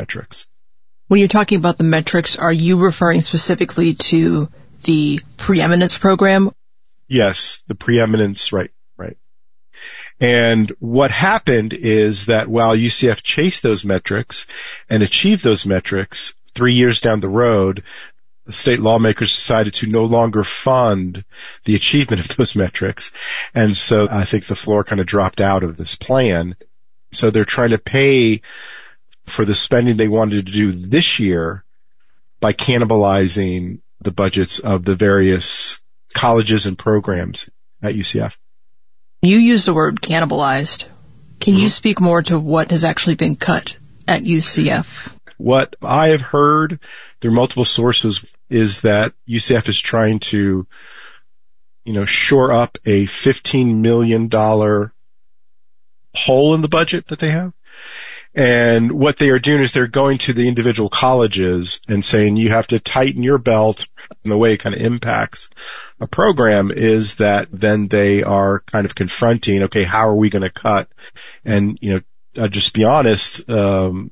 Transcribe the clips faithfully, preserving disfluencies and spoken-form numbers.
metrics. When you're talking about the metrics, are you referring specifically to the preeminence program? Yes, the preeminence, right, right. And what happened is that while U C F chased those metrics and achieved those metrics, three years down the road, the state lawmakers decided to no longer fund the achievement of those metrics. And so I think the floor kind of dropped out of this plan. So they're trying to pay for the spending they wanted to do this year by cannibalizing the budgets of the various colleges and programs at U C F. You used the word cannibalized. Can Mm-hmm. you speak more to what has actually been cut at U C F? What I have heard through multiple sources is that U C F is trying to, you know, shore up a fifteen million dollars hole in the budget that they have. And what they are doing is they're going to the individual colleges and saying you have to tighten your belt. And the way it kind of impacts a program is that then they are kind of confronting, okay, how are we going to cut? And, you know, I'll just be honest, um,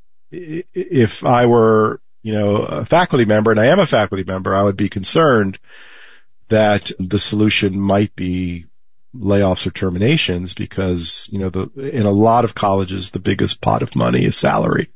if I were, you know, a faculty member, and I am a faculty member, I would be concerned that the solution might be layoffs or terminations because, you know, the, in a lot of colleges, the biggest pot of money is salary.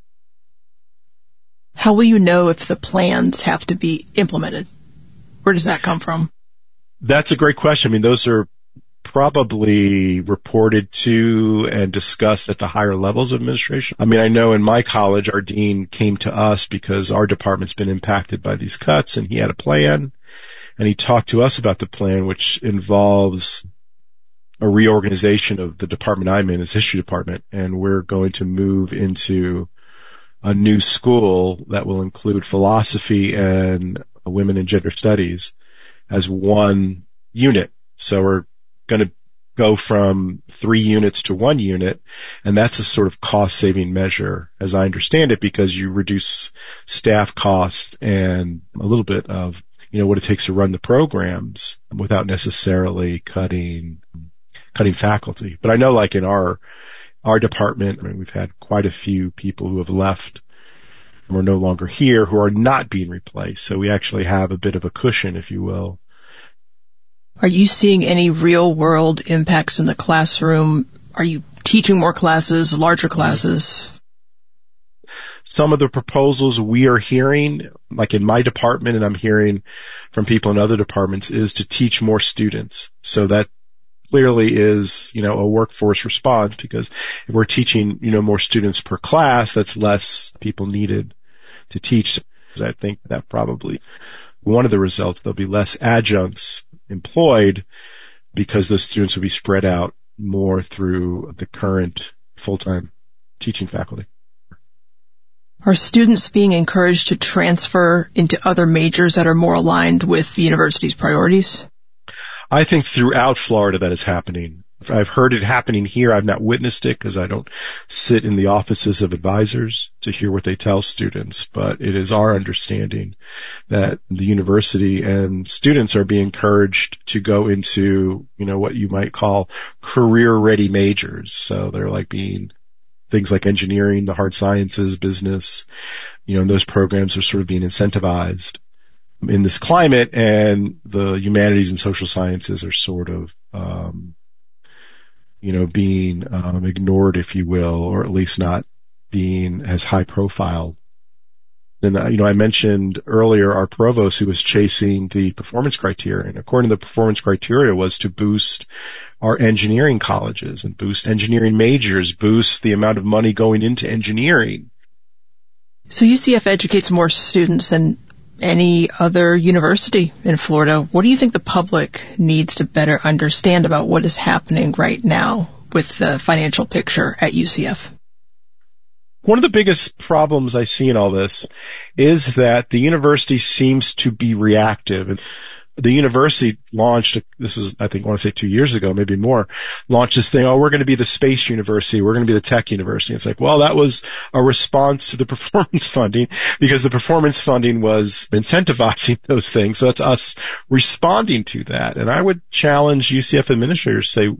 How will you know if the plans have to be implemented? Where does that come from? That's a great question. I mean, those are probably reported to and discussed at the higher levels of administration. I mean, I know in my college, our dean came to us because our department's been impacted by these cuts, and he had a plan, and he talked to us about the plan, which involves a reorganization of the department I'm in, as history department, and we're going to move into a new school that will include philosophy and women and gender studies as one unit. So we're going to go from three units to one unit, and that's a sort of cost-saving measure, as I understand it, because you reduce staff cost and a little bit of, you know, what it takes to run the programs without necessarily cutting cutting faculty. But I know, like in our our department, I mean, we've had quite a few people who have left and are no longer here who are not being replaced. So we actually have a bit of a cushion, if you will. Are you seeing any real-world impacts in the classroom? Are you teaching more classes, larger classes? Some of the proposals we are hearing, like in my department, and I'm hearing from people in other departments, is to teach more students. So that clearly is, you know, a workforce response, because if we're teaching, you know, more students per class, that's less people needed to teach. So I think that probably one of the results, there'll be less adjuncts employed because those students will be spread out more through the current full-time teaching faculty. Are students being encouraged to transfer into other majors that are more aligned with the university's priorities? I think throughout Florida that is happening. I've heard it happening here. I've not witnessed it because I don't sit in the offices of advisors to hear what they tell students, but it is our understanding that the university and students are being encouraged to go into, you know, what you might call career-ready majors. So they're like being things like engineering, the hard sciences, business, you know, and those programs are sort of being incentivized in this climate, and the humanities and social sciences are sort of, um, you know, being um, ignored, if you will, or at least not being as high profile. And, uh, you know, I mentioned earlier our provost who was chasing the performance criteria, and according to the performance criteria was to boost our engineering colleges and boost engineering majors, boost the amount of money going into engineering. So U C F educates more students than any other university in Florida. What do you think the public needs to better understand about what is happening right now with the financial picture at U C F? One of the biggest problems I see in all this is that the university seems to be reactive. And the university launched, this was, I think, I want to say two years ago, maybe more, launched this thing, oh, we're going to be the space university, we're going to be the tech university. It's like, well, that was a response to the performance funding, because the performance funding was incentivizing those things. So that's us responding to that. And I would challenge U C F administrators to say,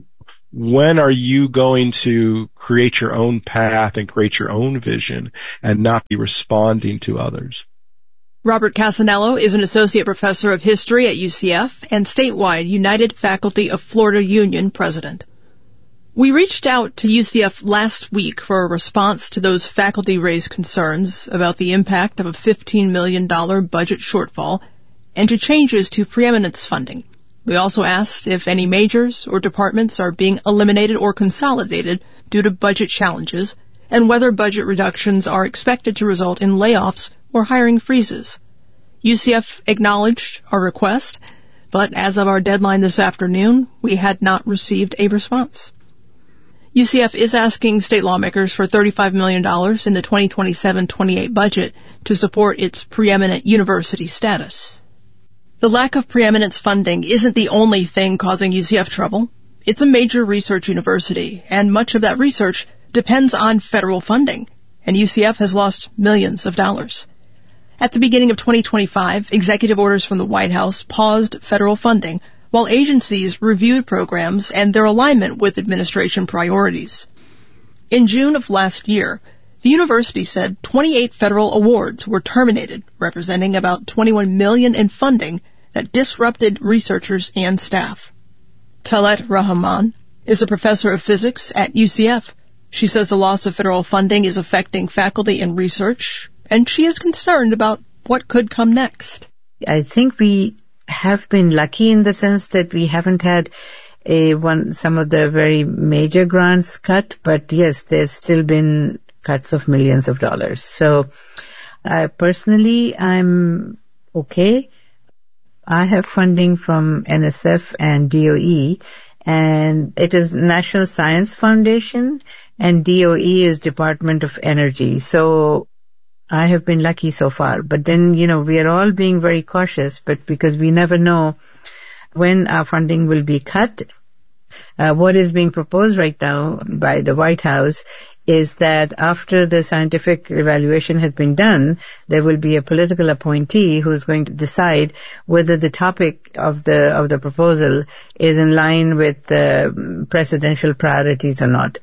when are you going to create your own path and create your own vision and not be responding to others? Robert Casanello is an associate professor of history at U C F and statewide United Faculty of Florida Union president. We reached out to U C F last week for a response to those faculty-raised concerns about the impact of a fifteen million dollars budget shortfall and to changes to preeminence funding. We also asked if any majors or departments are being eliminated or consolidated due to budget challenges and whether budget reductions are expected to result in layoffs or hiring freezes. U C F acknowledged our request, but as of our deadline this afternoon, we had not received a response. U C F is asking state lawmakers for thirty-five million dollars in the twenty twenty-seven twenty-eight budget to support its preeminent university status. The lack of preeminence funding isn't the only thing causing U C F trouble. It's a major research university, and much of that research depends on federal funding, and U C F has lost millions of dollars. At the beginning of twenty twenty-five, executive orders from the White House paused federal funding while agencies reviewed programs and their alignment with administration priorities. In June of last year, the university said twenty-eight federal awards were terminated, representing about twenty-one million dollars in funding that disrupted researchers and staff. Talet Rahman is a professor of physics at U C F. She says the loss of federal funding is affecting faculty and research, and she is concerned about what could come next. I think we have been lucky in the sense that we haven't had a one some of the very major grants cut, but yes, there's still been cuts of millions of dollars. So uh, personally, I'm okay. I have funding from N S F and D O E, and it is National Science Foundation, and D O E is Department of Energy. So I have been lucky so far. But then, you know, we are all being very cautious, but because we never know when our funding will be cut. Uh, what is being proposed right now by the White House is that after the scientific evaluation has been done, there will be a political appointee who is going to decide whether the topic of the of the proposal is in line with the presidential priorities or not.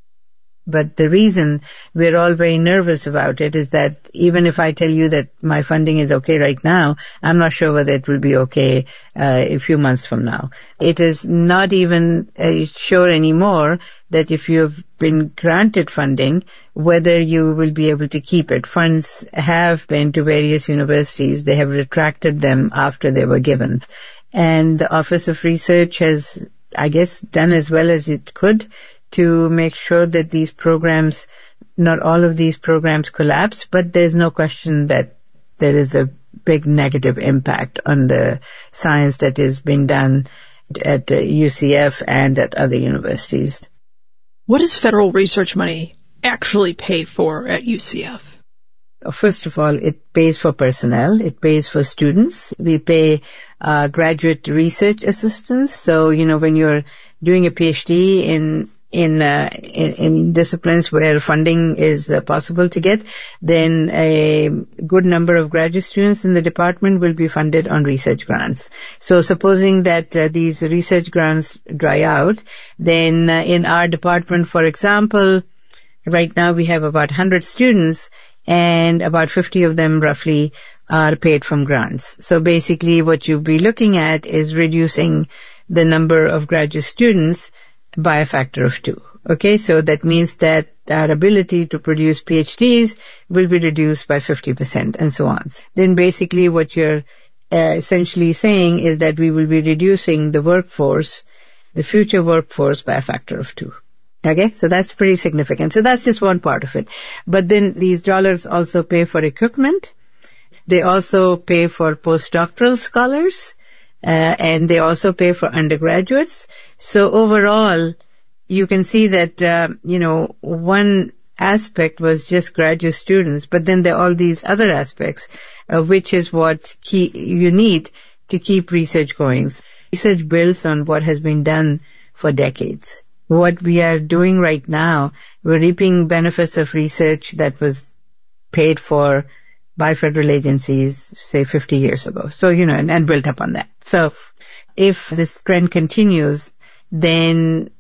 But the reason we're all very nervous about it is that even if I tell you that my funding is okay right now, I'm not sure whether it will be okay uh, a few months from now. It is not even uh, sure anymore that if you have been granted funding, whether you will be able to keep it. Funds have been to various universities. They have retracted them after they were given. And the Office of Research has, I guess, done as well as it could to make sure that these programs, not all of these programs collapse, but there's no question that there is a big negative impact on the science that is being done at U C F and at other universities. What does federal research money actually pay for at U C F? First of all, it pays for personnel. It pays for students. We pay uh, graduate research assistants. So, you know, when you're doing a PhD in In, uh, in in disciplines where funding is uh, possible to get, then a good number of graduate students in the department will be funded on research grants. So supposing that uh, these research grants dry out, then uh, in our department, for example, right now we have about one hundred students, and about fifty of them roughly are paid from grants. So basically what you'll be looking at is reducing the number of graduate students by a factor of two. Okay, so that means that our ability to produce PhDs will be reduced by fifty percent and so on. Then basically what you're uh, essentially saying is that we will be reducing the workforce, the future workforce, by a factor of two. Okay, so that's pretty significant. So that's just one part of it. But then these dollars also pay for equipment. They also pay for postdoctoral scholars. Uh, and they also pay for undergraduates. So overall, you can see that, uh, you know, one aspect was just graduate students, but then there are all these other aspects, uh, which is what key, you need to keep research going. Research builds on what has been done for decades. What we are doing right now, we're reaping benefits of research that was paid for by federal agencies, say, fifty years ago. So, you know, and, and built up on that. So if this trend continues, then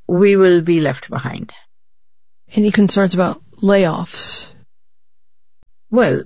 we will be left behind. Any concerns about layoffs? Well,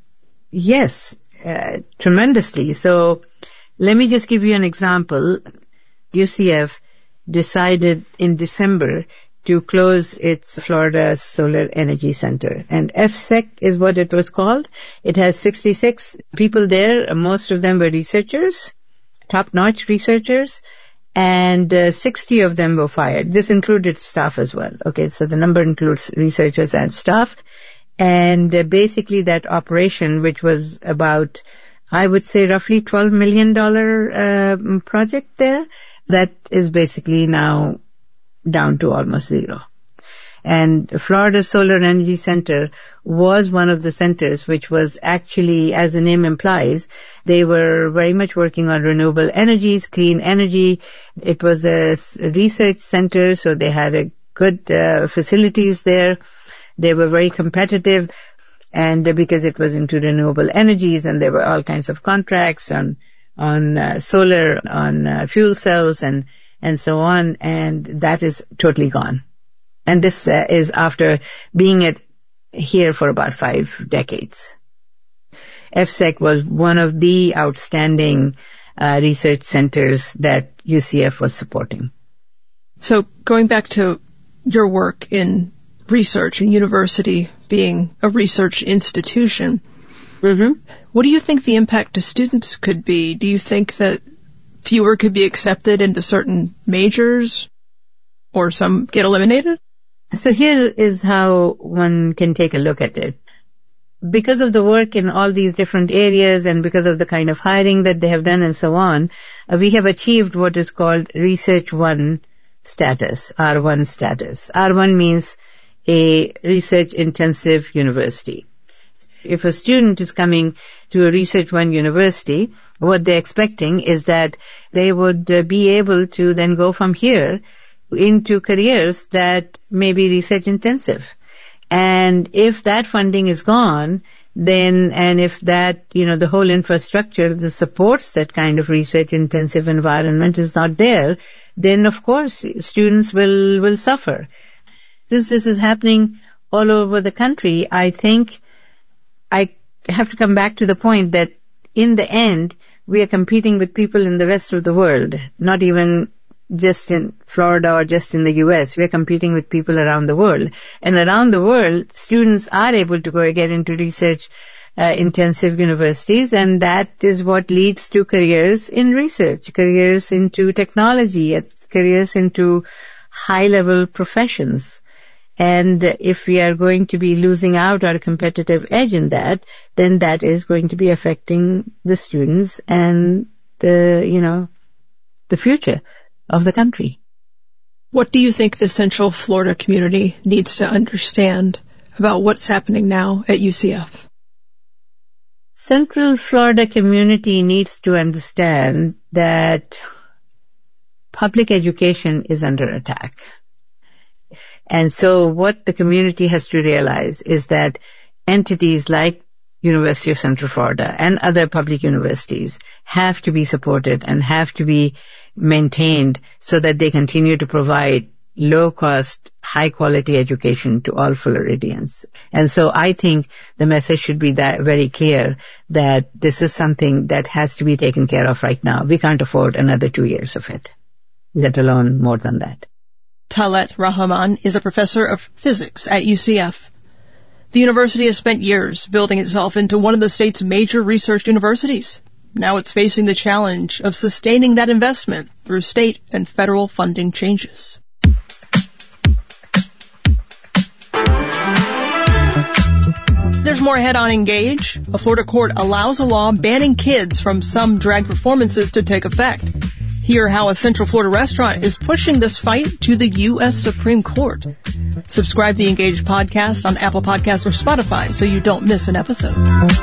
yes, uh, tremendously. So let me just give you an example. U C F decided in December to close its Florida Solar Energy Center. And F S E C is what it was called. It has sixty-six people there. Most of them were researchers, top-notch researchers, and uh, sixty of them were fired. This included staff as well. Okay, so the number includes researchers and staff. And uh, basically that operation, which was about, I would say, roughly twelve million dollars uh, project there, that is basically now down to almost zero. And Florida Solar Energy Center was one of the centers which was actually, as the name implies, they were very much working on renewable energies, clean energy. It was a research center, so they had a good uh, facilities there. They were very competitive, and uh, because it was into renewable energies, and there were all kinds of contracts on on uh, solar, on uh, fuel cells, and and so on, and that is totally gone. And this uh, is after being at here for about five decades. F S E C was one of the outstanding uh, research centers that U C F was supporting. So going back to your work in research and university being a research institution, mm-hmm. what do you think the impact to students could be? Do you think that fewer could be accepted into certain majors or some get eliminated? So here is how one can take a look at it. Because of the work in all these different areas and because of the kind of hiring that they have done and so on, uh, we have achieved what is called Research One status, R one status. R one means a research intensive university. If a student is coming to a Research One university, what they're expecting is that they would uh, be able to then go from here into careers that may be research intensive. And if that funding is gone, then, and if that, you know, the whole infrastructure that supports that kind of research intensive environment is not there, then of course students will, will suffer. This, this is happening all over the country. I think I have to come back to the point that in the end, we are competing with people in the rest of the world, not even just in Florida or just in the U S. We are competing with people around the world. And around the world, students are able to go get into research uh, intensive universities, and that is what leads to careers in research, careers into technology, careers into high-level professions. And if we are going to be losing out our competitive edge in that, then that is going to be affecting the students and the, you know, the future of the country. What do you think the Central Florida community needs to understand about what's happening now at U C F? Central Florida community needs to understand that public education is under attack. And so what the community has to realize is that entities like University of Central Florida and other public universities have to be supported and have to be maintained so that they continue to provide low-cost, high-quality education to all Floridians. And so I think the message should be that very clear that this is something that has to be taken care of right now. We can't afford another two years of it, let alone more than that. Talet Rahman is a professor of physics at U C F. The university has spent years building itself into one of the state's major research universities. Now it's facing the challenge of sustaining that investment through state and federal funding changes. There's more ahead on Engage. A Florida court allows a law banning kids from some drag performances to take effect. Hear how a Central Florida restaurant is pushing this fight to the U S Supreme Court. Subscribe to the Engage podcast on Apple Podcasts or Spotify so you don't miss an episode.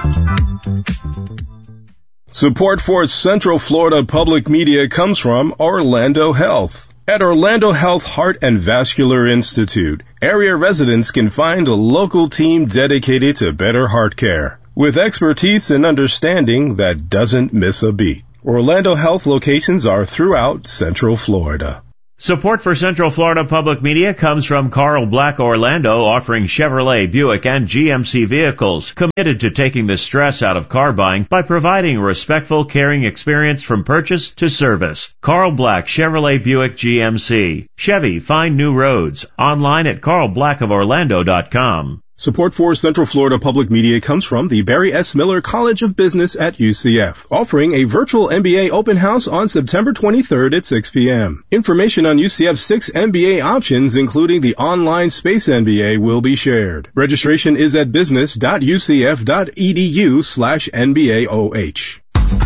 Support for Central Florida Public Media comes from Orlando Health. At Orlando Health Heart and Vascular Institute, area residents can find a local team dedicated to better heart care, with expertise and understanding that doesn't miss a beat. Orlando Health locations are throughout Central Florida. Support for Central Florida Public Media comes from Carl Black Orlando, offering Chevrolet, Buick, and G M C vehicles, committed to taking the stress out of car buying by providing a respectful, caring experience from purchase to service. Carl Black, Chevrolet, Buick, G M C. Chevy, find new roads. Online at carl black of orlando dot com. Support for Central Florida Public Media comes from the Barry S. Miller College of Business at U C F, offering a virtual M B A open house on September twenty-third at six p.m. Information on U C F's six M B A options, including the online Space M B A, will be shared. Registration is at business dot u c f dot e d u slash N B A O H.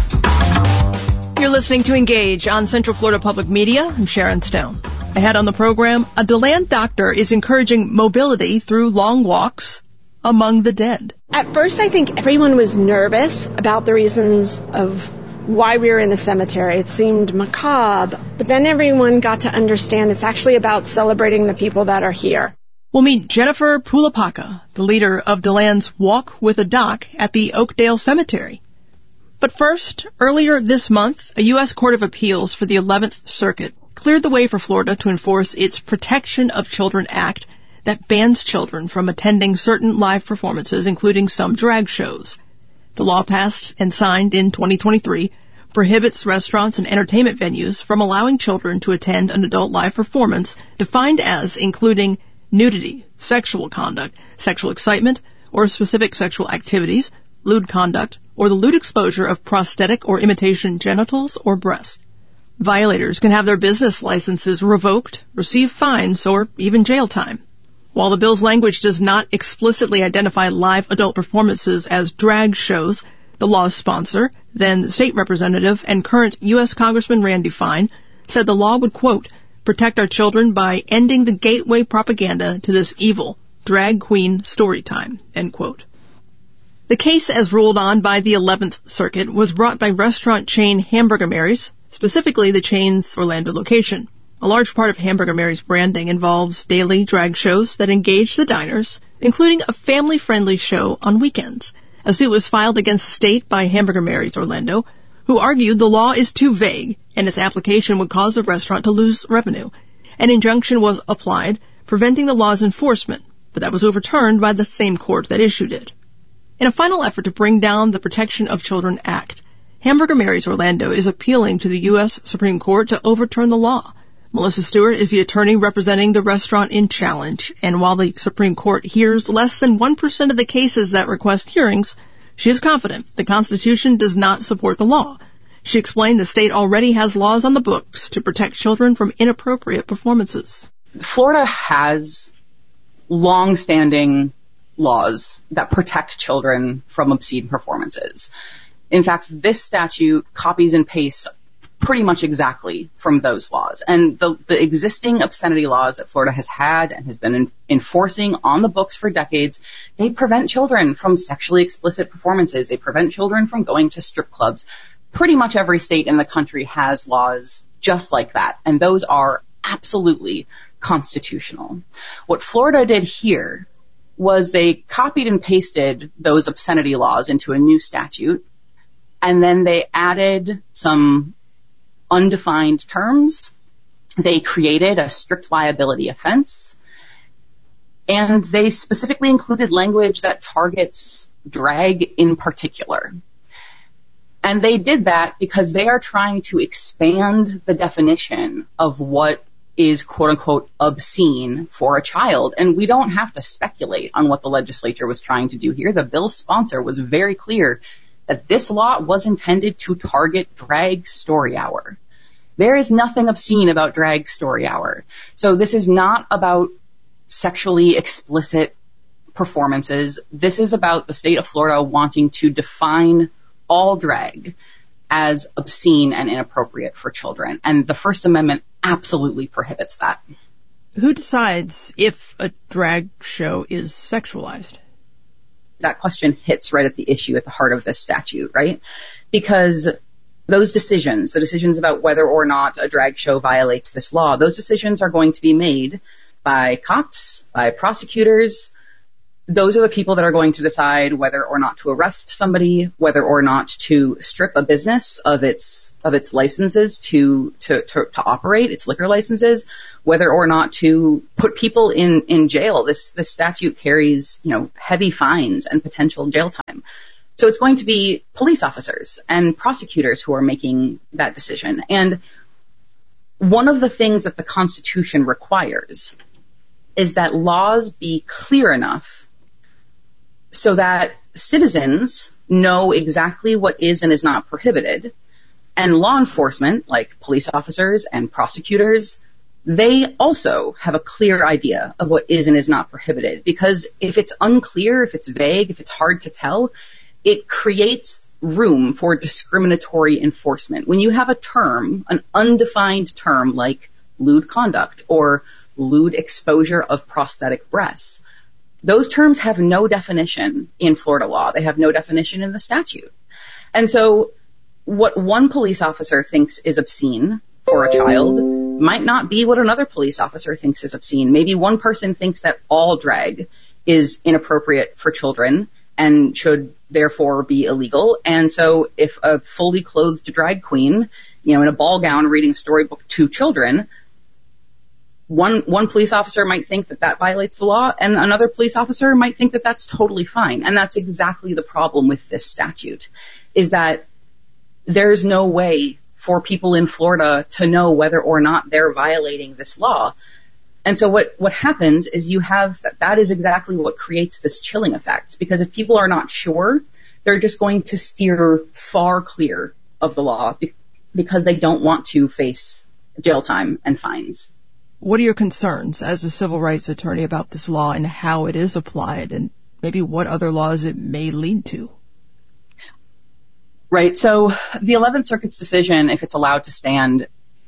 You're listening to Engage on Central Florida Public Media. I'm Sharon Stone. Ahead on the program, a DeLand doctor is encouraging mobility through long walks among the dead. At first, I think everyone was nervous about the reasons of why we were in the cemetery. It seemed macabre, but then everyone got to understand it's actually about celebrating the people that are here. We'll meet Jennifer Pulapaka, the leader of DeLand's Walk with a Doc at the Oakdale Cemetery. But first, earlier this month, a U S Court of Appeals for the eleventh Circuit cleared the way for Florida to enforce its Protection of Children Act that bans children from attending certain live performances, including some drag shows. The law, passed and signed in twenty twenty-three, prohibits restaurants and entertainment venues from allowing children to attend an adult live performance defined as including nudity, sexual conduct, sexual excitement, or specific sexual activities, lewd conduct, or the lewd exposure of prosthetic or imitation genitals or breasts. Violators can have their business licenses revoked, receive fines, or even jail time. While the bill's language does not explicitly identify live adult performances as drag shows, the law's sponsor, then state representative and current U S Congressman Randy Fine, said the law would, quote, protect our children by ending the gateway propaganda to this evil drag queen story time, end quote. The case, as ruled on by the eleventh Circuit, was brought by restaurant chain Hamburger Mary's, specifically the chain's Orlando location. A large part of Hamburger Mary's branding involves daily drag shows that engage the diners, including a family-friendly show on weekends. A suit was filed against the state by Hamburger Mary's Orlando, who argued the law is too vague and its application would cause the restaurant to lose revenue. An injunction was applied, preventing the law's enforcement, but that was overturned by the same court that issued it. In a final effort to bring down the Protection of Children Act, Hamburger Mary's Orlando is appealing to the U S Supreme Court to overturn the law. Melissa Stewart is the attorney representing the restaurant in challenge, and while the Supreme Court hears less than one percent of the cases that request hearings, she is confident the Constitution does not support the law. She explained the state already has laws on the books to protect children from inappropriate performances. Florida has long-standing laws that protect children from obscene performances. In fact, this statute copies and pastes pretty much exactly from those laws. And the, the existing obscenity laws that Florida has had and has been in, enforcing on the books for decades, they prevent children from sexually explicit performances. They prevent children from going to strip clubs. Pretty much every state in the country has laws just like that, and those are absolutely constitutional. What Florida did here was they copied and pasted those obscenity laws into a new statute, and then they added some undefined terms. They created a strict liability offense, and they specifically included language that targets drag in particular. And they did that because they are trying to expand the definition of what is quote-unquote obscene for a child. And we don't have to speculate on what the legislature was trying to do here. The bill's sponsor was very clear that this law was intended to target drag story hour. There is nothing obscene about drag story hour. So this is not about sexually explicit performances. This is about the state of Florida wanting to define all drag as obscene and inappropriate for children. And the First Amendment absolutely prohibits that. Who decides if a drag show is sexualized? That question hits right at the issue at the heart of this statute, right? Because those decisions, the decisions about whether or not a drag show violates this law, those decisions are going to be made by cops, by prosecutors, those are the people that are going to decide whether or not to arrest somebody, whether or not to strip a business of its of its licenses to to to, to operate, its liquor licenses, whether or not to put people in in jail. This this statute carries, you know, heavy fines and potential jail time. So it's going to be police officers and prosecutors who are making that decision. And one of the things that the Constitution requires is that laws be clear enough so that citizens know exactly what is and is not prohibited, and law enforcement, like police officers and prosecutors, they also have a clear idea of what is and is not prohibited. Because if it's unclear, if it's vague, if it's hard to tell, it creates room for discriminatory enforcement. When you have a term, an undefined term like lewd conduct or lewd exposure of prosthetic breasts, those terms have no definition in Florida law. They have no definition in the statute. And so what one police officer thinks is obscene for a child might not be what another police officer thinks is obscene. Maybe one person thinks that all drag is inappropriate for children and should therefore be illegal. And so if a fully clothed drag queen, you know, in a ball gown reading a storybook to children, One one police officer might think that that violates the law, and another police officer might think that that's totally fine. And that's exactly the problem with this statute, is that there's no way for people in Florida to know whether or not they're violating this law. And so what, what happens is you have that, that is exactly what creates this chilling effect, because if people are not sure, they're just going to steer far clear of the law because they don't want to face jail time and fines. What are your concerns as a civil rights attorney about this law and how it is applied, and maybe what other laws it may lead to? Right. So the eleventh Circuit's decision, if it's allowed to stand,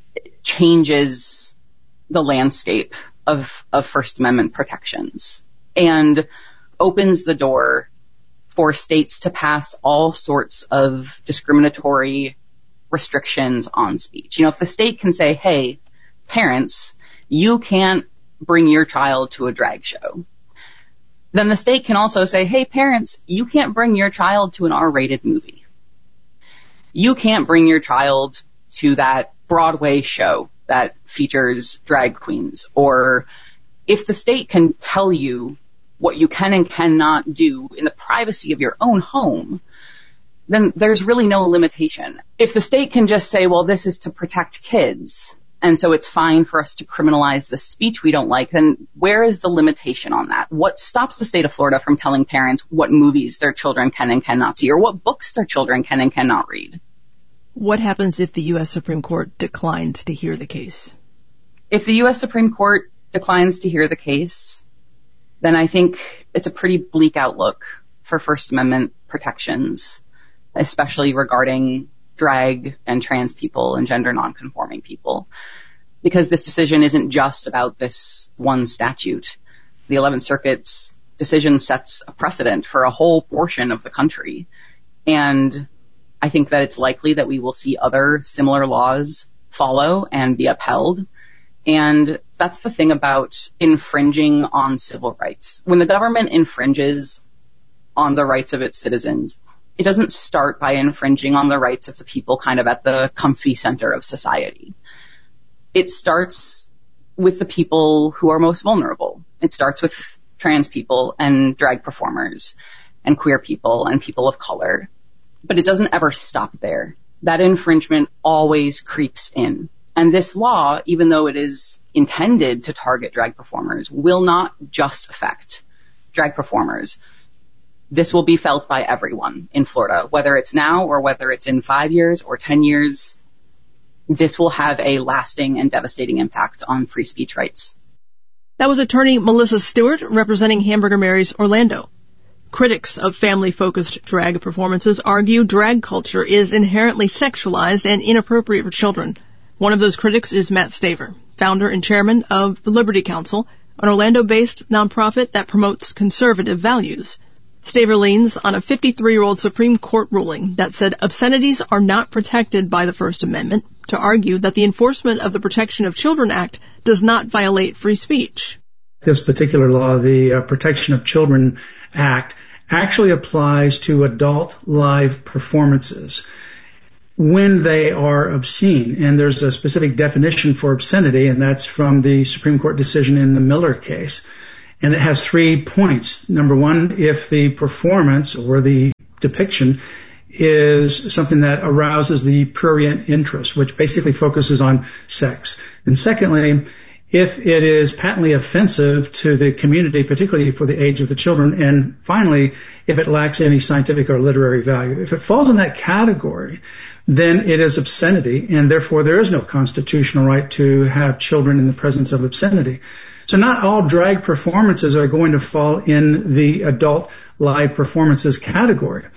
changes the landscape of, of First Amendment protections and opens the door for states to pass all sorts of discriminatory restrictions on speech. You know, if the state can say, hey, parents, you can't bring your child to a drag show, then the state can also say, hey, parents, you can't bring your child to an R-rated movie. You can't bring your child to that Broadway show that features drag queens. Or if the state can tell you what you can and cannot do in the privacy of your own home, then there's really no limitation. If the state can just say, well, this is to protect kids, and so it's fine for us to criminalize the speech we don't like, then where is the limitation on that? What stops the state of Florida from telling parents what movies their children can and cannot see, or what books their children can and cannot read? What happens if the U S Supreme Court declines to hear the case? If the U S Supreme Court declines to hear the case, then I think it's a pretty bleak outlook for First Amendment protections, especially regarding drag and trans people and gender nonconforming people, because this decision isn't just about this one statute. The eleventh Circuit's decision sets a precedent for a whole portion of the country, and I think that it's likely that we will see other similar laws follow and be upheld. And that's the thing about infringing on civil rights. When the government infringes on the rights of its citizens, it doesn't start by infringing on the rights of the people kind of at the comfy center of society. It starts with the people who are most vulnerable. It starts with trans people and drag performers and queer people and people of color. But it doesn't ever stop there. That infringement always creeps in. And this law, even though it is intended to target drag performers, will not just affect drag performers. This will be felt by everyone in Florida, whether it's now or whether it's in five years or ten years. This will have a lasting and devastating impact on free speech rights. That was attorney Melissa Stewart representing Hamburger Mary's Orlando. Critics of family-focused drag performances argue drag culture is inherently sexualized and inappropriate for children. One of those critics is Matt Staver, founder and chairman of the Liberty Council, an Orlando-based nonprofit that promotes conservative values. Staver leans on a fifty-three-year-old Supreme Court ruling that said obscenities are not protected by the First Amendment to argue that the enforcement of the Protection of Children Act does not violate free speech. this particular law, the uh, Protection of Children Act, actually applies to adult live performances when they are obscene. And there's a specific definition for obscenity, and that's from the Supreme Court decision in the Miller case. And it has three points. Number one, if the performance or the depiction is something that arouses the prurient interest, which basically focuses on sex. And secondly, if it is patently offensive to the community, particularly for the age of the children. And finally, if it lacks any scientific or literary value. If it falls in that category, then it is obscenity, and therefore there is no constitutional right to have children in the presence of obscenity. So not all drag performances are going to fall in the adult live performances category.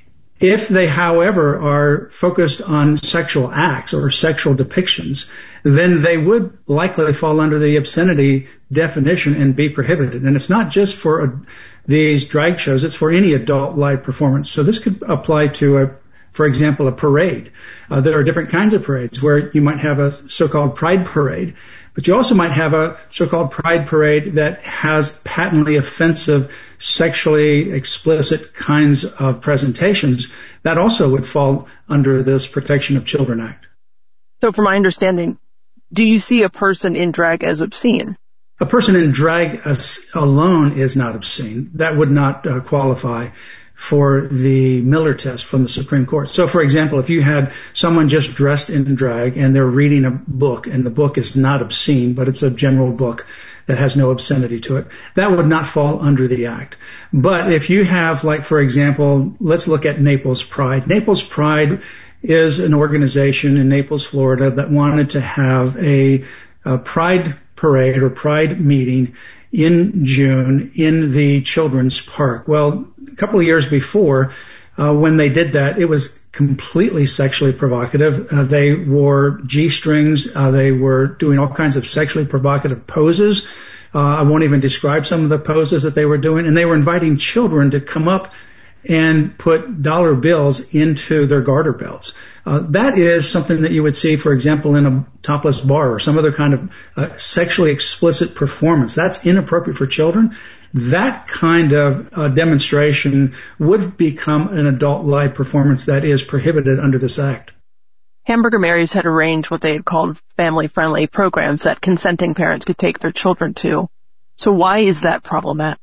If they, however, are focused on sexual acts or sexual depictions, then they would likely fall under the obscenity definition and be prohibited. And it's not just for a, these drag shows, it's for any adult live performance. So this could apply to, a, for example, a parade. Uh, there are different kinds of parades where you might have a so-called pride parade, but you also might have a so-called pride parade that has patently offensive, sexually explicit kinds of presentations. That also would fall under this Protection of Children Act. So from my understanding, do you see a person in drag as obscene? A person in drag as alone is not obscene. That would not uh, qualify for the Miller test from the Supreme Court. So, for example, if you had someone just dressed in drag and they're reading a book, and the book is not obscene, but it's a general book that has no obscenity to it, that would not fall under the act. But if you have, like, for example, let's look at Naples Pride. Naples Pride is an organization in Naples, Florida, that wanted to have a, a pride parade or pride meeting in June in the children's park. Well, a couple of years before, uh, when they did that, it was completely sexually provocative. Uh, they wore G-strings. Uh, they were doing all kinds of sexually provocative poses. Uh, I won't even describe some of the poses that they were doing. And they were inviting children to come up and put dollar bills into their garter belts. Uh, that is something that you would see, for example, in a topless bar or some other kind of uh, sexually explicit performance. That's inappropriate for children. That kind of uh, demonstration would become an adult live performance that is prohibited under this act. Hamburger Mary's had arranged what they had called family-friendly programs that consenting parents could take their children to. So why is that problematic?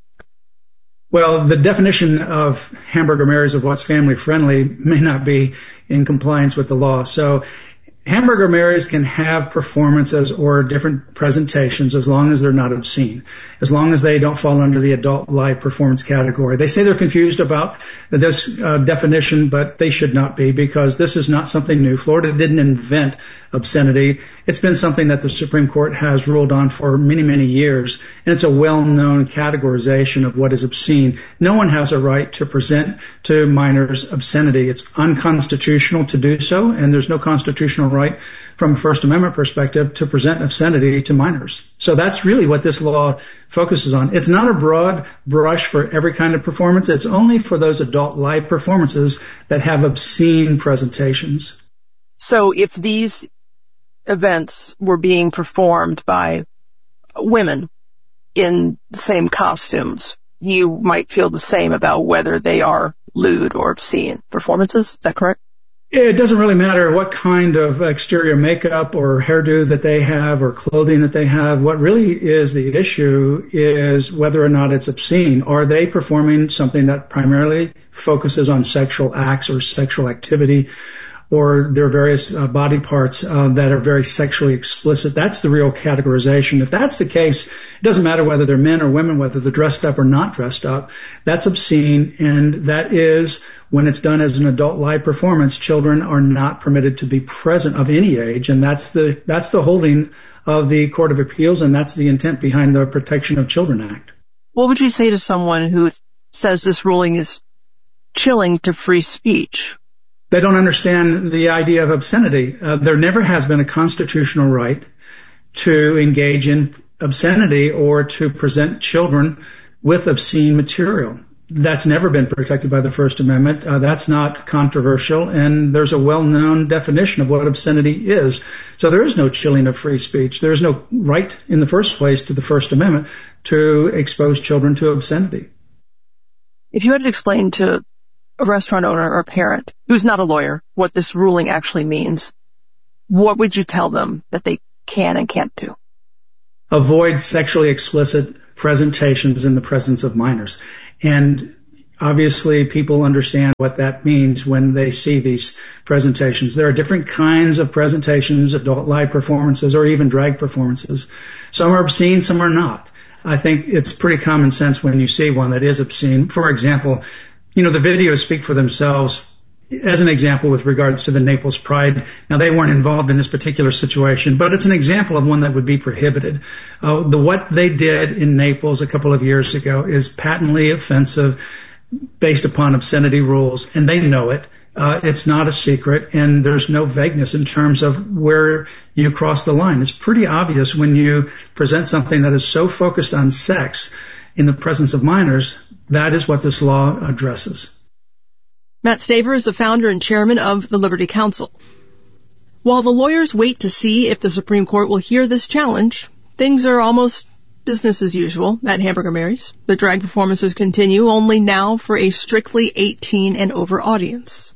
Well, the definition of Hamburger Mary's of what's family-friendly may not be in compliance with the law. So Hamburger Mary's can have performances or different presentations as long as they're not obscene, as long as they don't fall under the adult live performance category. They say they're confused about this uh, definition, but they should not be, because this is not something new. Florida didn't invent obscenity. It's been something that the Supreme Court has ruled on for many, many years, and it's a well-known categorization of what is obscene. No one has a right to present to minors obscenity. It's unconstitutional to do so, and there's no constitutional right from a First Amendment perspective to present obscenity to minors. So that's really what this law focuses on. It's not a broad brush for every kind of performance. It's only for those adult live performances that have obscene presentations. So if these events were being performed by women in the same costumes, you might feel the same about whether they are lewd or obscene performances. Is that correct? It doesn't really matter what kind of exterior makeup or hairdo that they have or clothing that they have. What really is the issue is whether or not it's obscene. Are they performing something that primarily focuses on sexual acts or sexual activity, or their various uh, body parts uh, that are very sexually explicit? That's the real categorization. If that's the case, it doesn't matter whether they're men or women, whether they're dressed up or not dressed up. That's obscene, and that is, when it's done as an adult live performance, children are not permitted to be present of any age, and that's the that's the holding of the Court of Appeals, and that's the intent behind the Protection of Children Act. What would you say to someone who says this ruling is chilling to free speech? They don't understand the idea of obscenity. Uh, there never has been a constitutional right to engage in obscenity or to present children with obscene material. That's never been protected by the First Amendment. Uh, that's not controversial, and there's a well-known definition of what obscenity is. So there is no chilling of free speech. There is no right in the first place to the First Amendment to expose children to obscenity. If you had to explain to a restaurant owner or a parent who's not a lawyer what this ruling actually means, what would you tell them that they can and can't do? Avoid sexually explicit presentations in the presence of minors. And obviously people understand what that means when they see these presentations. There are different kinds of presentations, adult live performances, or even drag performances. Some are obscene, some are not. I think it's pretty common sense when you see one that is obscene. For example, you know, the videos speak for themselves. As an example, with regards to the Naples Pride, now they weren't involved in this particular situation, but it's an example of one that would be prohibited. Uh, the what they did in Naples a couple of years ago is patently offensive, based upon obscenity rules, and they know it. Uh, it's not a secret, and there's no vagueness in terms of where you cross the line. It's pretty obvious when you present something that is so focused on sex in the presence of minors. That is what this law addresses. Matt Staver is the founder and chairman of the Liberty Counsel. While the lawyers wait to see if the Supreme Court will hear this challenge, things are almost business as usual at Hamburger Mary's. The drag performances continue, only now for a strictly eighteen and over audience.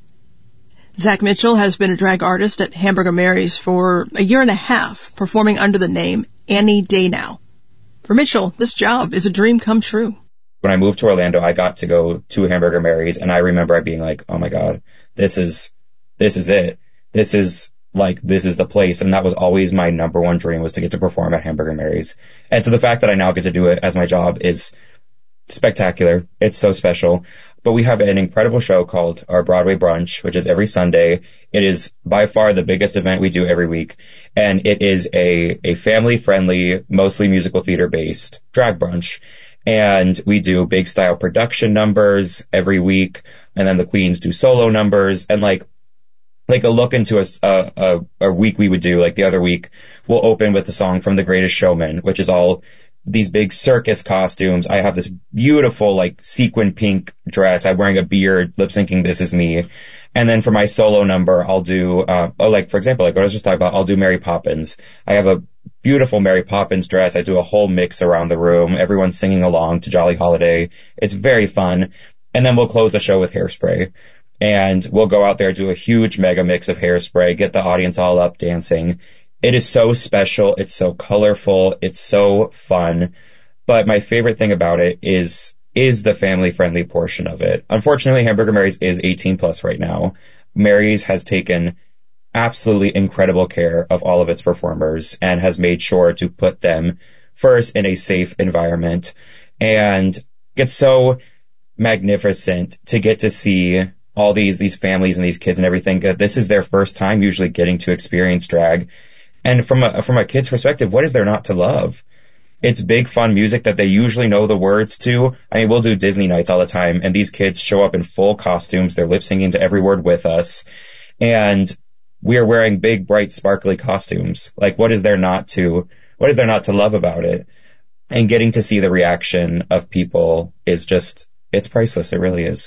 Zach Mitchell has been a drag artist at Hamburger Mary's for a year and a half, performing under the name Annie Daynow. For Mitchell, this job is a dream come true. When I moved to Orlando, I got to go to Hamburger Mary's, and I remember being like, oh my God, this is, this is it. This is like, this is the place. And that was always my number one dream, was to get to perform at Hamburger Mary's. And so the fact that I now get to do it as my job is spectacular. It's so special. But we have an incredible show called our Broadway Brunch, which is every Sunday. It is by far the biggest event we do every week. And it is a, a family friendly, mostly musical theater based drag brunch. And we do big style production numbers every week. And then the queens do solo numbers, and like, like a look into a, a, a week we would do, like the other week, we'll open with the song from The Greatest Showman, which is all these big circus costumes. I have this beautiful, like, sequin pink dress. I'm wearing a beard, lip syncing This Is Me. And then for my solo number, I'll do, uh, oh, like, for example, like what I was just talking about, I'll do Mary Poppins. I have a beautiful Mary Poppins dress. I do a whole mix around the room. Everyone's singing along to Jolly Holiday. It's very fun. And then we'll close the show with Hairspray. And we'll go out there, do a huge mega mix of Hairspray, get the audience all up dancing. It is so special. It's so colorful. It's so fun. But my favorite thing about it is, is the family friendly portion of it. Unfortunately, Hamburger Mary's is eighteen plus right now. Mary's has taken absolutely incredible care of all of its performers and has made sure to put them first in a safe environment. And it's so magnificent to get to see all these, these families and these kids and everything. This is their first time usually getting to experience drag. And from a, from a kid's perspective, what is there not to love? It's big, fun music that they usually know the words to. I mean, we'll do Disney nights all the time, and these kids show up in full costumes. They're lip syncing to every word with us. And we are wearing big, bright, sparkly costumes. Like, what is there not to, what is there not to love about it? And getting to see the reaction of people is just, it's priceless. It really is.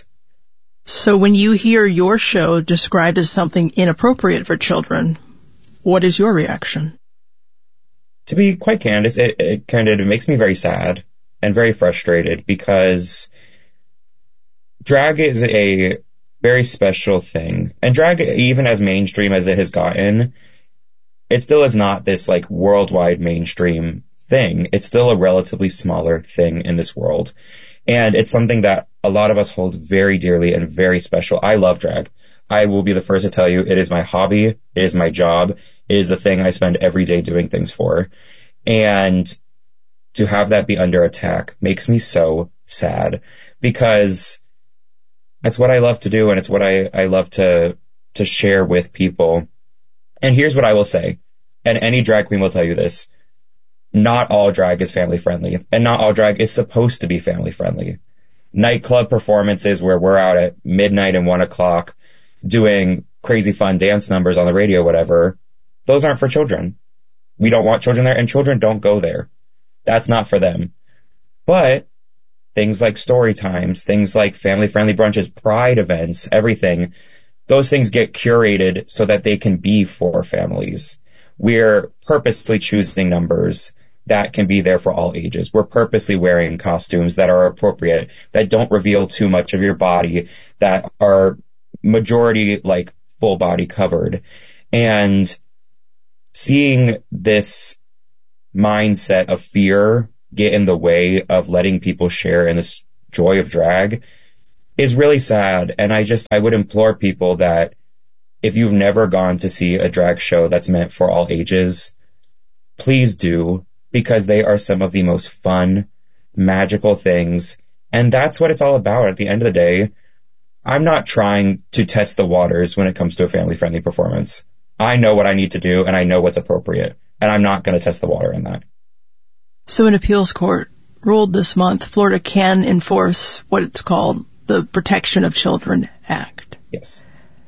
So when you hear your show described as something inappropriate for children, what is your reaction? To be quite candid, it, it kind of it makes me very sad and very frustrated, because drag is a very special thing. And drag, even as mainstream as it has gotten, it still is not this like worldwide mainstream thing. It's still a relatively smaller thing in this world. And it's something that a lot of us hold very dearly and very special. I love drag. I will be the first to tell you, it is my hobby. It is my job. It is the thing I spend every day doing things for. And to have that be under attack makes me so sad, because it's what I love to do, and it's what I, I love to, to share with people. And here's what I will say, and any drag queen will tell you this: not all drag is family friendly, and not all drag is supposed to be family friendly. Nightclub performances where we're out at midnight and one o'clock doing crazy fun dance numbers on the radio, whatever, those aren't for children. We don't want children there, and children don't go there. That's not for them. But things like story times, things like family-friendly brunches, pride events, everything, those things get curated so that they can be for families. We're purposely choosing numbers that can be there for all ages. We're purposely wearing costumes that are appropriate, that don't reveal too much of your body, that are majority like full body covered. And seeing this mindset of fear get in the way of letting people share in this joy of drag is really sad. And I just, I would implore people that if you've never gone to see a drag show that's meant for all ages, please do, because they are some of the most fun, magical things. And that's what it's all about. At the end of the day, I'm not trying to test the waters when it comes to a family-friendly performance. I know what I need to do, and I know what's appropriate, and I'm not going to test the water in that. So an appeals court ruled this month Florida can enforce what it's called the Protection of Children Act. Yes.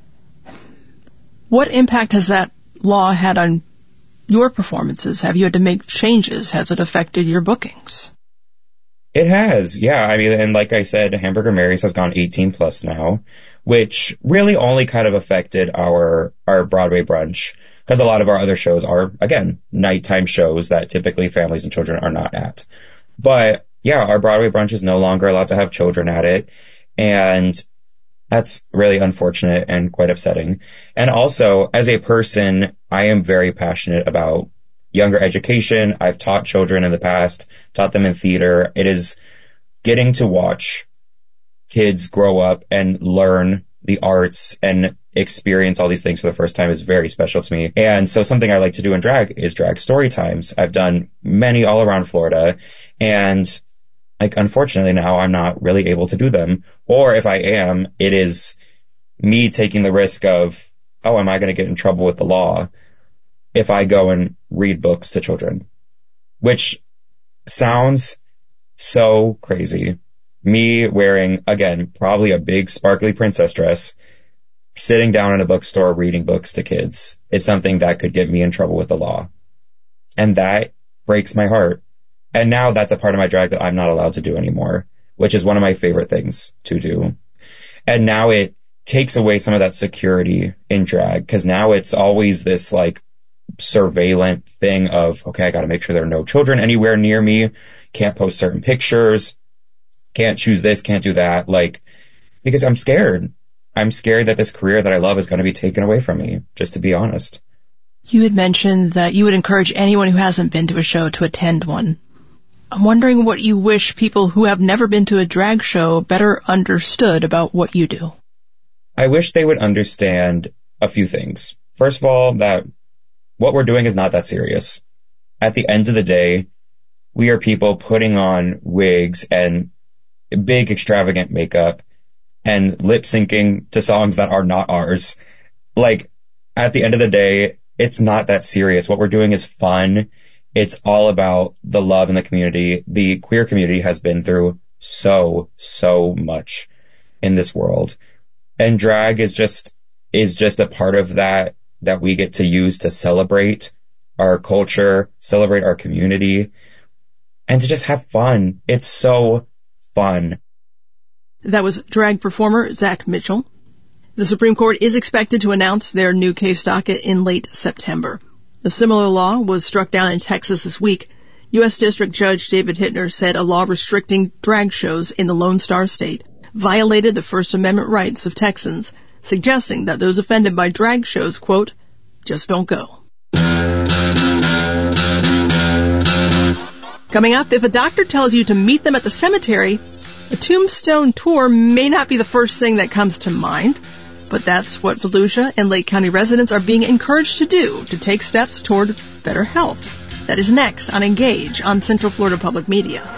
What impact has that law had on your performances? Have you had to make changes? Has it affected your bookings? It has, yeah. I mean, and like I said, Hamburger Mary's has gone eighteen plus now, which really only kind of affected our, our Broadway brunch, because a lot of our other shows are, again, nighttime shows that typically families and children are not at. But yeah, our Broadway brunch is no longer allowed to have children at it. And that's really unfortunate and quite upsetting. And also, as a person, I am very passionate about younger education. I've taught children in the past, taught them in theater. It is getting to watch kids grow up and learn the arts and experience all these things for the first time is very special to me. And so something I like to do in drag is drag story times. I've done many all around Florida, and like, unfortunately now I'm not really able to do them. Or if I am, it is me taking the risk of, oh, am I going to get in trouble with the law if I go and read books to children? Which sounds so crazy. Me wearing, again, probably a big sparkly princess dress, sitting down in a bookstore reading books to kids is something that could get me in trouble with the law. And that breaks my heart. And now that's a part of my drag that I'm not allowed to do anymore, which is one of my favorite things to do. And now it takes away some of that security in drag, because now it's always this like surveillance thing of, okay, I got to make sure there are no children anywhere near me, can't post certain pictures, can't choose this, can't do that, like, because I'm scared. I'm scared that this career that I love is going to be taken away from me, just to be honest. You had mentioned that you would encourage anyone who hasn't been to a show to attend one. I'm wondering what you wish people who have never been to a drag show better understood about what you do. I wish they would understand a few things. First of all, that what we're doing is not that serious. At the end of the day, we are people putting on wigs and big extravagant makeup and lip syncing to songs that are not ours. Like, at the end of the day, it's not that serious. What we're doing is fun. It's all about the love in the community. The queer community has been through so, so much in this world. And drag is just, is just a part of that, that we get to use to celebrate our culture, celebrate our community, and to just have fun. It's so fun. That was drag performer Zach Mitchell. The Supreme Court is expected to announce their new case docket in late September. A similar law was struck down in Texas this week. U S District Judge David Hittner said a law restricting drag shows in the Lone Star State violated the First Amendment rights of Texans, suggesting that those offended by drag shows, quote, just don't go. Coming up, if a doctor tells you to meet them at the cemetery, a tombstone tour may not be the first thing that comes to mind, but that's what Volusia and Lake County residents are being encouraged to do to take steps toward better health. That is next on Engage on Central Florida Public Media.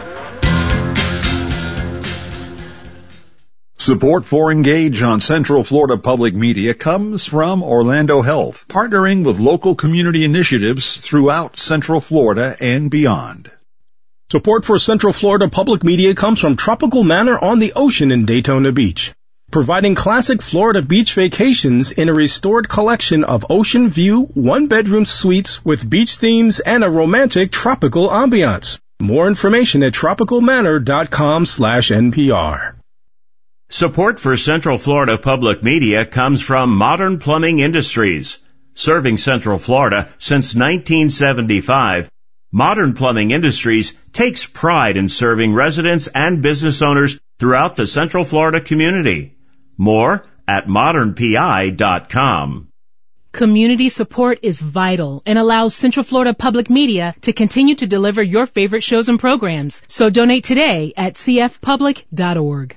Support for Engage on Central Florida Public Media comes from Orlando Health, partnering with local community initiatives throughout Central Florida and beyond. Support for Central Florida Public Media comes from Tropical Manor on the Ocean in Daytona Beach, providing classic Florida beach vacations in a restored collection of ocean view, one-bedroom suites with beach themes and a romantic tropical ambiance. More information at tropicalmanor.com slash NPR. Support for Central Florida Public Media comes from Modern Plumbing Industries. Serving Central Florida since nineteen seventy-five, Modern Plumbing Industries takes pride in serving residents and business owners throughout the Central Florida community. More at modern p i dot com. Community support is vital and allows Central Florida Public Media to continue to deliver your favorite shows and programs. So donate today at c f public dot org.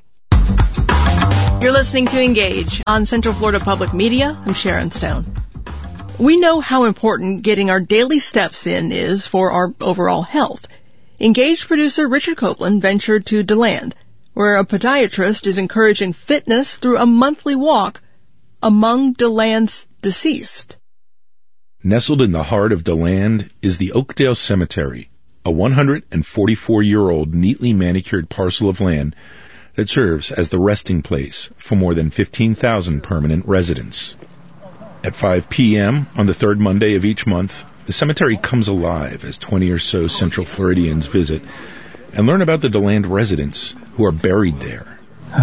You're listening to Engage on Central Florida Public Media. I'm Sharon Stone. We know how important getting our daily steps in is for our overall health. Engage producer Richard Copeland ventured to DeLand, where a podiatrist is encouraging fitness through a monthly walk among DeLand's deceased. Nestled in the heart of DeLand is the Oakdale Cemetery, a one hundred forty-four-year-old neatly manicured parcel of land that serves as the resting place for more than fifteen thousand permanent residents. At five p.m. on the third Monday of each month, the cemetery comes alive as twenty or so Central Floridians visit and learn about the DeLand residents who are buried there.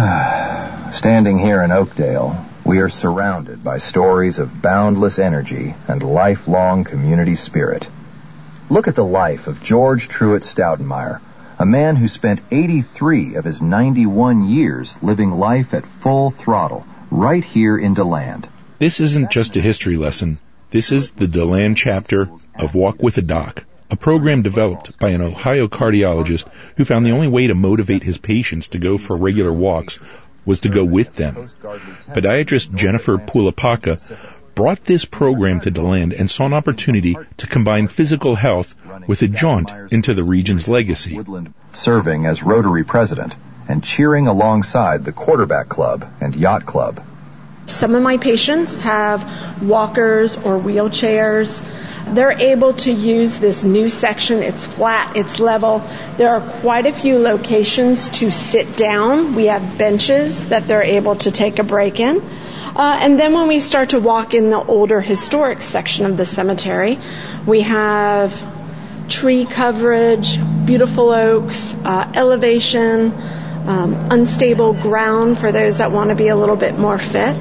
Standing here in Oakdale, we are surrounded by stories of boundless energy and lifelong community spirit. Look at the life of George Truett Stoutenmeyer, a man who spent eighty-three of his ninety-one years living life at full throttle right here in DeLand. This isn't just a history lesson. This is the DeLand chapter of Walk with a Doc, a program developed by an Ohio cardiologist who found the only way to motivate his patients to go for regular walks was to go with them. Podiatrist Jennifer Pulapaka brought this program to DeLand and saw an opportunity to combine physical health with a jaunt into the region's legacy. Serving as Rotary president and cheering alongside the Quarterback Club and Yacht Club. Some of my patients have walkers or wheelchairs. They're able to use this new section. It's flat, it's level. There are quite a few locations to sit down. We have benches that they're able to take a break in. Uh, and then when we start to walk in the older historic section of the cemetery, we have tree coverage, beautiful oaks, uh, elevation, um, unstable ground for those that want to be a little bit more fit.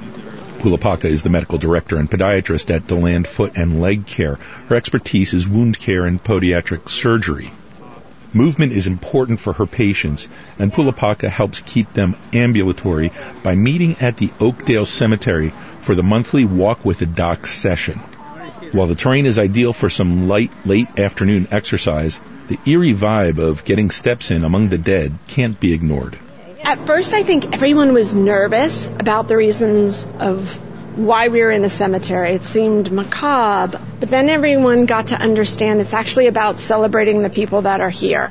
Pulapaka is the medical director and podiatrist at DeLand Foot and Leg Care. Her expertise is wound care and podiatric surgery. Movement is important for her patients, and Pulapaka helps keep them ambulatory by meeting at the Oakdale Cemetery for the monthly Walk with a Doc session. While the terrain is ideal for some light, late afternoon exercise, the eerie vibe of getting steps in among the dead can't be ignored. At first, I think everyone was nervous about the reasons of why we were in a cemetery. It seemed macabre, but then everyone got to understand it's actually about celebrating the people that are here.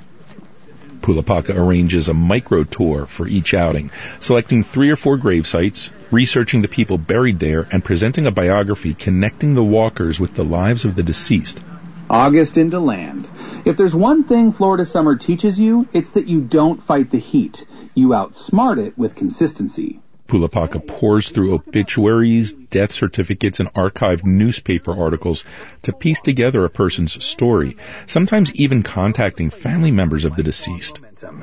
Pulapaka arranges a micro tour for each outing, selecting three or four grave sites, researching the people buried there, and presenting a biography connecting the walkers with the lives of the deceased. August in DeLand. If there's one thing Florida summer teaches you, it's that you don't fight the heat. You outsmart it with consistency. Pulapaka pours through obituaries, death certificates, and archived newspaper articles to piece together a person's story, sometimes even contacting family members of the deceased.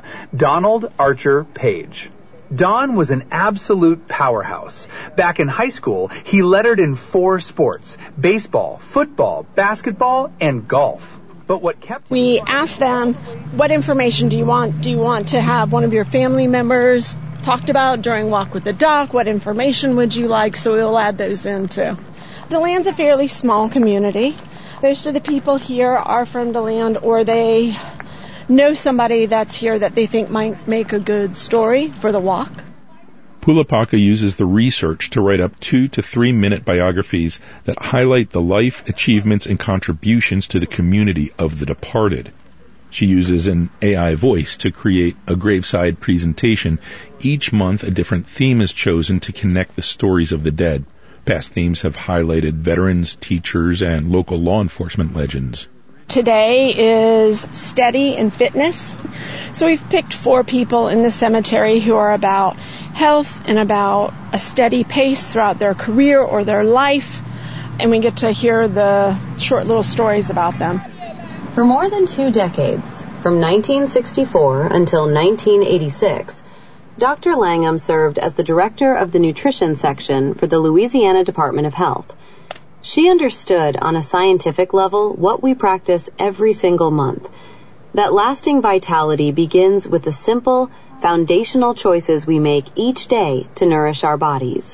Donald Archer Page. Don was an absolute powerhouse. Back in high school, he lettered in four sports: baseball, football, basketball, and golf. But what kept We asked them, what information do you want? Do you want to have one of your family members talked about during Walk with the Doc? What information would you like? So we'll add those in too. DeLand's a fairly small community. Most of the people here are from DeLand, or they know somebody that's here that they think might make a good story for the walk. Pulapaka uses the research to write up two to three minute biographies that highlight the life, achievements, and contributions to the community of the departed. She uses an A I voice to create a graveside presentation. Each month, a different theme is chosen to connect the stories of the dead. Past themes have highlighted veterans, teachers, and local law enforcement legends. Today is steady in fitness. So we've picked four people in the cemetery who are about health and about a steady pace throughout their career or their life. And we get to hear the short little stories about them. For more than two decades, From nineteen sixty-four until nineteen eighty-six, Doctor Langham served as the director of the nutrition section for the Louisiana Department of Health. She understood on a scientific level what we practice every single month, that lasting vitality begins with the simple, foundational choices we make each day to nourish our bodies.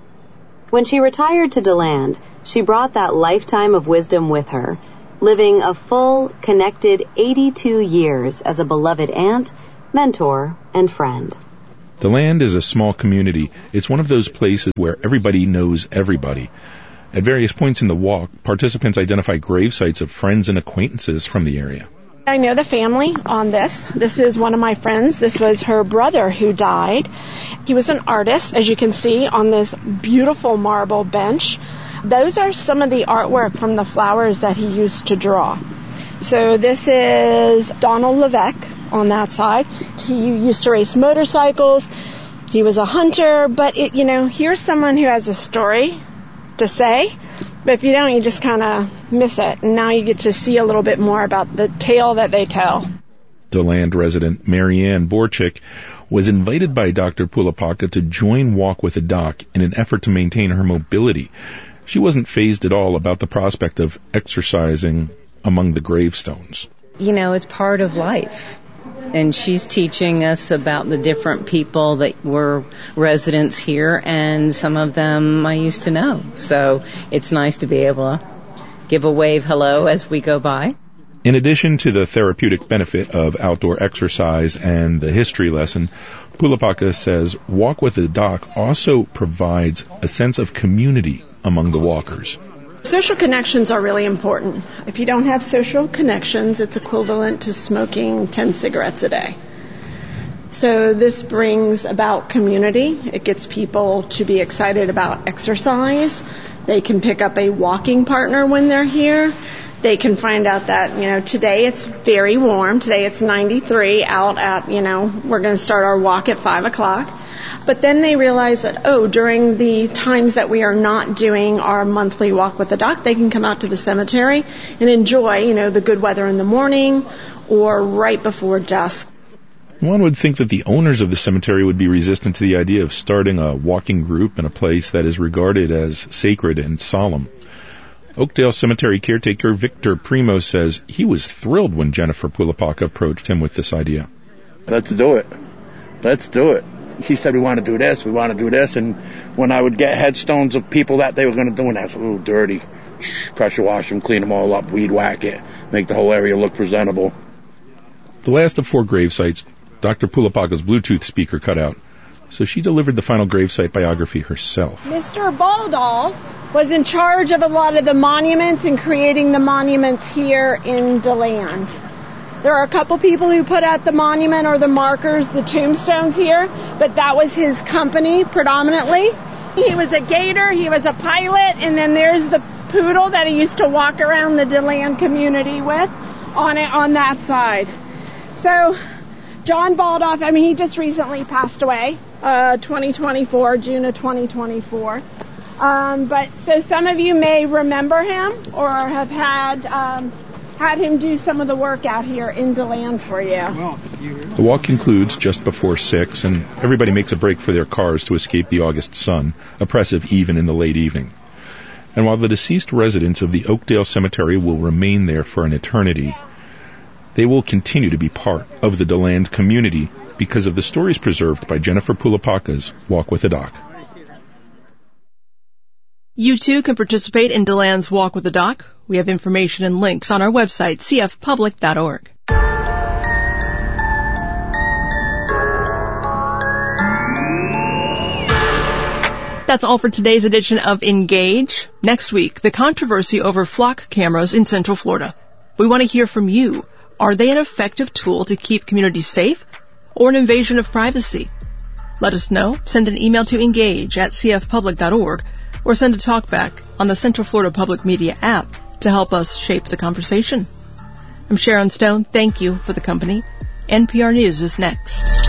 When she retired to DeLand, she brought that lifetime of wisdom with her, living a full, connected eighty-two years as a beloved aunt, mentor, and friend. DeLand is a small community. It's one of those places where everybody knows everybody. At various points in the walk, participants identify grave sites of friends and acquaintances from the area. I know the family on this. This is one of my friends. This was her brother who died. He was an artist, as you can see, on this beautiful marble bench. Those are some of the artwork from the flowers that he used to draw. So this is Donald Levesque on that side. He used to race motorcycles. He was a hunter, but it, you know, here's someone who has a story to say. But if you don't, you just kind of miss it. And now you get to see a little bit more about the tale that they tell. DeLand resident Marianne Borchik was invited by Doctor Pulapaka to join Walk with the Doc in an effort to maintain her mobility. She wasn't fazed at all about the prospect of exercising among the gravestones. You know, it's part of life. And she's teaching us about the different people that were residents here, and some of them I used to know. So it's nice to be able to give a wave hello as we go by. In addition to the therapeutic benefit of outdoor exercise and the history lesson, Pulapaka says Walk with the Doc also provides a sense of community among the walkers. Social connections are really important. If you don't have social connections, it's equivalent to smoking ten cigarettes a day. So this brings about community. It gets people to be excited about exercise. They can pick up a walking partner when they're here. They can find out that, you know, today it's very warm. Today it's ninety-three out at, you know, we're going to start our walk at five o'clock. But then they realize that, oh, during the times that we are not doing our monthly Walk with the Doc, they can come out to the cemetery and enjoy, you know, the good weather in the morning or right before dusk. One would think that the owners of the cemetery would be resistant to the idea of starting a walking group in a place that is regarded as sacred and solemn. Oakdale Cemetery caretaker Victor Primo says he was thrilled when Jennifer Pulapaka approached him with this idea. Let's do it. Let's do it. She said, we want to do this, we want to do this, and when I would get headstones of people that they were going to do, and that's a little dirty, pressure wash them, clean them all up, weed whack it, make the whole area look presentable. The last of four grave sites, Doctor Pulapaka's Bluetooth speaker cut out, so she delivered the final gravesite biography herself. Mister Baldolf was in charge of a lot of the monuments and creating the monuments here in DeLand. There are a couple people who put out the monument or the markers, the tombstones here, but that was his company predominantly. He was a gator, he was a pilot, and then there's the poodle that he used to walk around the DeLand community with on it on that side. So John Baldolf, I mean, he just recently passed away, uh, twenty twenty-four, June of twenty twenty-four. Um, but so some of you may remember him or have had um, had him do some of the work out here in DeLand for you. The walk concludes just before six, and everybody makes a break for their cars to escape the August sun, oppressive even in the late evening. And while the deceased residents of the Oakdale Cemetery will remain there for an eternity, they will continue to be part of the DeLand community because of the stories preserved by Jennifer Pulapaka's Walk with the Doc. You too can participate in DeLand's Walk with the Doc. We have information and links on our website, c f public dot org. That's all for today's edition of Engage. Next week, the controversy over flock cameras in Central Florida. We want to hear from you. Are they an effective tool to keep communities safe or an invasion of privacy? Let us know. Send an email to engage at c f public dot org or send a talkback on the Central Florida Public Media app to help us shape the conversation. I'm Sharon Stone. Thank you for the company. N P R News is next.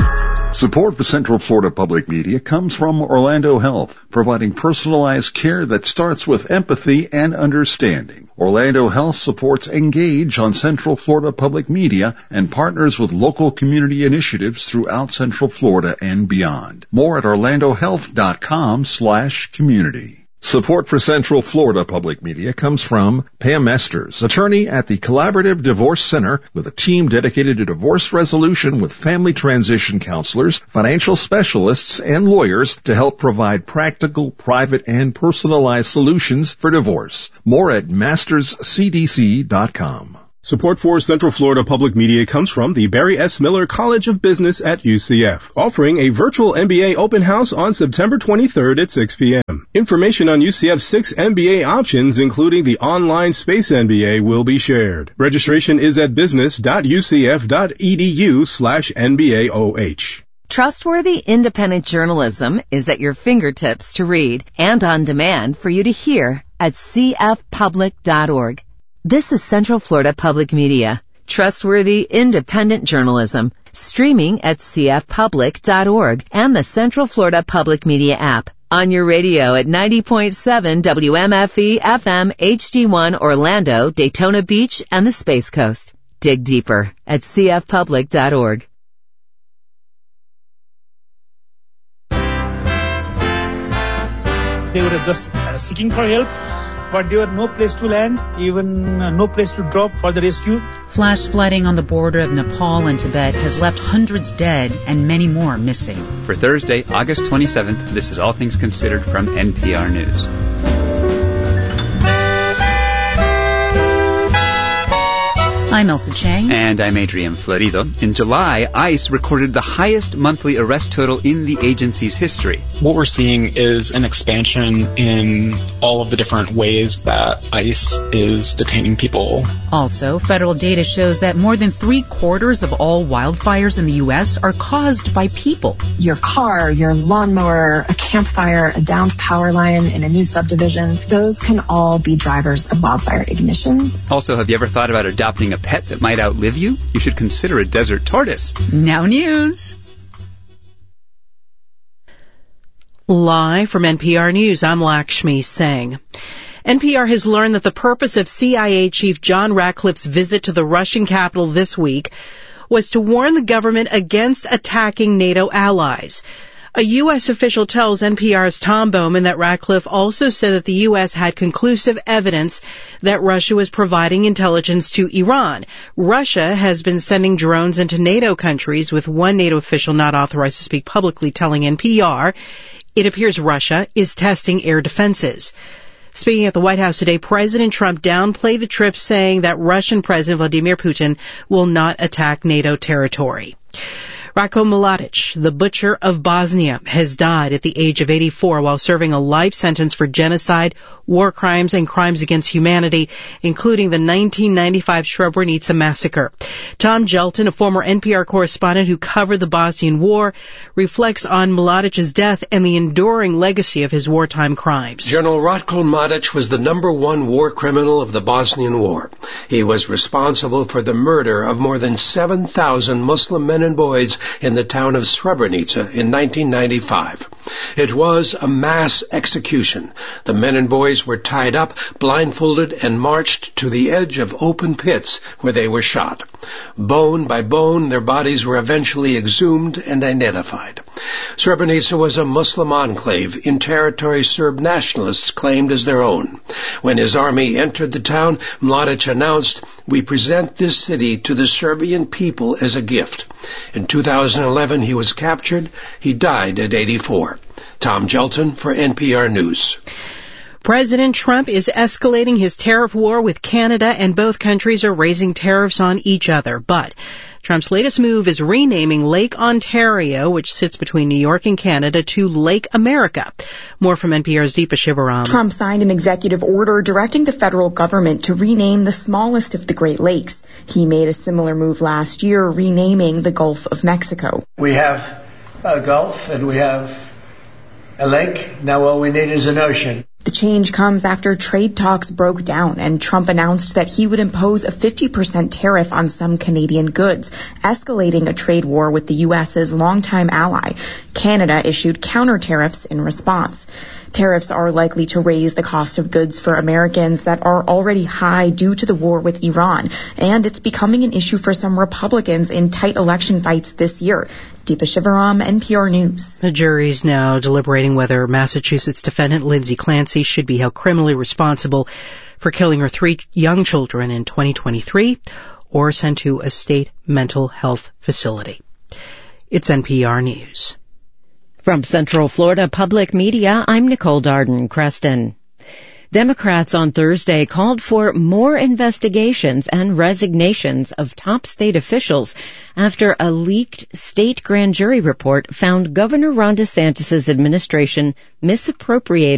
Support for Central Florida Public Media comes from Orlando Health, providing personalized care that starts with empathy and understanding. Orlando Health supports Engage on Central Florida Public Media and partners with local community initiatives throughout Central Florida and beyond. More at orlandohealth.com slash community. Support for Central Florida Public Media comes from Pam Mesters, attorney at the Collaborative Divorce Center, with a team dedicated to divorce resolution with family transition counselors, financial specialists, and lawyers to help provide practical, private, and personalized solutions for divorce. More at masters c d c dot com. Support for Central Florida Public Media comes from the Barry S. Miller College of Business at U C F, offering a virtual M B A open house on September twenty-third at six p.m. Information on U C F's six M B A options, including the online Space M B A, will be shared. Registration is at business.ucf.edu slash NBAOH. Trustworthy independent journalism is at your fingertips to read and on demand for you to hear at c f public dot org. This is Central Florida Public Media, trustworthy independent journalism, streaming at c f public dot org and the Central Florida Public Media app. On your radio at ninety point seven W M F E F M H D one Orlando, Daytona Beach, and the Space Coast. Dig deeper at c f public dot org. They were just uh, seeking for help, but there were no place to land, even uh, no place to drop for the rescue. Flash flooding on the border of Nepal and Tibet has left hundreds dead and many more missing. For Thursday, August twenty-seventh, this is All Things Considered from N P R News. I'm Elsa Chang. And I'm Adrian Florido. In July, ICE recorded the highest monthly arrest total in the agency's history. What we're seeing is an expansion in all of the different ways that ICE is detaining people. Also, federal data shows that more than three quarters of all wildfires in the U S are caused by people. Your car, your lawnmower, a campfire, a downed power line in a new subdivision, those can all be drivers of wildfire ignitions. Also, have you ever thought about adopting a pet that might outlive you? You should consider a desert tortoise. Now news. Live from N P R News, I'm Lakshmi Singh. N P R has learned that the purpose of C I A Chief John Ratcliffe's visit to the Russian capital this week was to warn the government against attacking NATO allies. A U S official tells N P R's Tom Bowman that Ratcliffe also said that the U S had conclusive evidence that Russia was providing intelligence to Iran. Russia has been sending drones into NATO countries, with one NATO official not authorized to speak publicly telling N P R it appears Russia is testing air defenses. Speaking at the White House today, President Trump downplayed the trip, saying that Russian President Vladimir Putin will not attack NATO territory. Ratko Mladic, the butcher of Bosnia, has died at the age of eighty-four while serving a life sentence for genocide, war crimes, and crimes against humanity, including the nineteen ninety-five Srebrenica massacre. Tom Jelton, a former N P R correspondent who covered the Bosnian War, reflects on Mladic's death and the enduring legacy of his wartime crimes. General Ratko Mladic was the number one war criminal of the Bosnian War. He was responsible for the murder of more than seven thousand Muslim men and boys in the town of Srebrenica in nineteen ninety-five. It was a mass execution. The men and boys were tied up, blindfolded, and marched to the edge of open pits where they were shot. Bone by bone, their bodies were eventually exhumed and identified. Srebrenica was a Muslim enclave in territory Serb nationalists claimed as their own. When his army entered the town, Mladic announced, "We present this city to the Serbian people as a gift." In two thousand eleven, he was captured. He died at eighty-four. Tom Jelton for N P R News. President Trump is escalating his tariff war with Canada, and both countries are raising tariffs on each other. But Trump's latest move is renaming Lake Ontario, which sits between New York and Canada, to Lake America. More from N P R's Deepa Shivaram. Trump signed an executive order directing the federal government to rename the smallest of the Great Lakes. He made a similar move last year, renaming the Gulf of Mexico. We have a Gulf and we have a lake. Now all we need is an ocean. The change comes after trade talks broke down and Trump announced that he would impose a fifty percent tariff on some Canadian goods, escalating a trade war with the U S's longtime ally. Canada issued counter tariffs in response. Tariffs are likely to raise the cost of goods for Americans that are already high due to the war with Iran, and it's becoming an issue for some Republicans in tight election fights this year. Deepa Shivaram, N P R News. The jury's now deliberating whether Massachusetts defendant Lindsay Clancy should be held criminally responsible for killing her three young children in twenty twenty-three or sent to a state mental health facility. It's N P R News. From Central Florida Public Media, I'm Nicole Darden-Creston. Democrats on Thursday called for more investigations and resignations of top state officials after a leaked state grand jury report found Governor Ron DeSantis' administration misappropriated